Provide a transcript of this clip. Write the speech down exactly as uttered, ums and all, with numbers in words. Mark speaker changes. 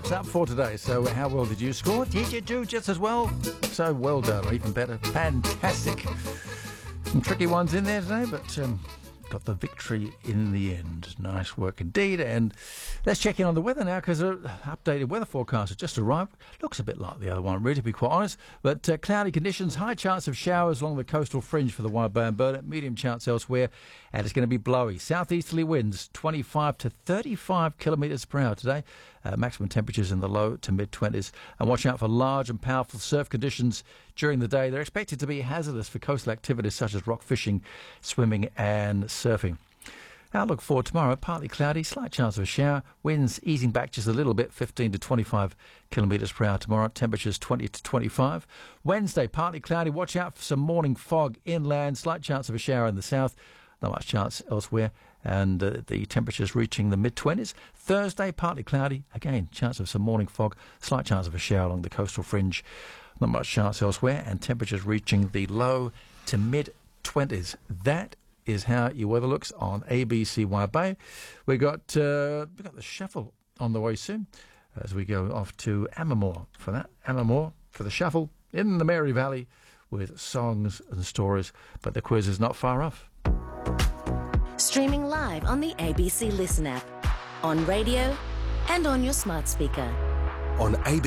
Speaker 1: what's up for today. So how well did you score? Did you do just as well? So well done, or even better. Fantastic. Some tricky ones in there today, but um, got the victory in the end. Nice work indeed. And let's check in on the weather now, because an updated weather forecast has just arrived. Looks a bit like the other one, really, to be quite honest. But uh, cloudy conditions, high chance of showers along the coastal fringe for the Wide Bay and Burnett, medium chance elsewhere, and it's going to be blowy. Southeasterly winds, twenty-five to thirty-five kilometres per hour today. Uh, maximum temperatures in the low to mid-twenties. And watch out for large and powerful surf conditions during the day. They're expected to be hazardous for coastal activities such as rock fishing, swimming and surfing. Outlook for tomorrow, partly cloudy, slight chance of a shower, winds easing back just a little bit, fifteen to twenty-five kilometres per hour tomorrow, temperatures twenty to twenty-five. Wednesday, partly cloudy, watch out for some morning fog inland, slight chance of a shower in the south, not much chance elsewhere, and uh, the temperatures reaching the mid-twenties. Thursday, partly cloudy, again, chance of some morning fog, slight chance of a shower along the coastal fringe, not much chance elsewhere, and temperatures reaching the low to mid-twenties. That is how your weather looks on A B C Wide Bay. We got uh, we got the shuffle on the way soon as we go off to Ammermoor for that. Ammermoor for the shuffle in the Mary Valley with songs and stories, but the quiz is not far off.
Speaker 2: Streaming live on the A B C Listen app, on radio and on your smart speaker.
Speaker 3: On A B C